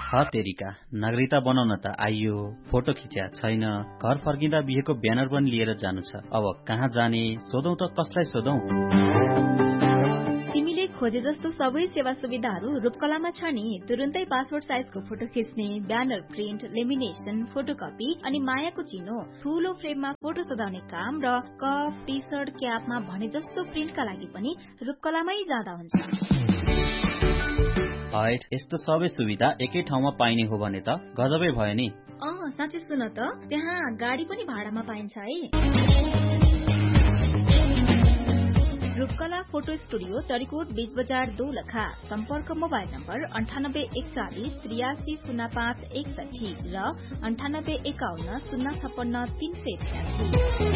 हतेरिका नागरिकता बनाउन त आइयो, फोटो खिच्या छैन, घर फर्किँदा बिहेको ब्यानर पनि लिएर जानु छ। अब कहाँ जाने, सोधौं त कसलाई सोधौं? तिमीले खोजे जस्तो सबै सेवा सुविधाहरू रूपकलामा छ नि। तुरुन्तै पासपोर्ट साइजको फोटो खिच्ने, ब्यानर प्रिन्ट, लेमिनेसन, फोटोकपी अनि मायाको चिनो, ठूलो फ्रेममा फोटो सजाउने काम र कप, टी सर्ट, क्यापमा भने जस्तो प्रिन्टका लागि पनि रूपकलामै जाँदा हुन्छ। हैट, यस्तो सबै सुविधा एकै ठाउँमा पाइने हो भने त गजबै भयो नि। साँच्चै सुन त, त्यहाँ गाडी पनि भाडामा पाइन्छ है। रूपकला फोटो स्टुडियो, चरिकोट, बीच बजार, दोलखा। सम्पर्क मोबाइल नम्बर 9841830561 र 9851056386।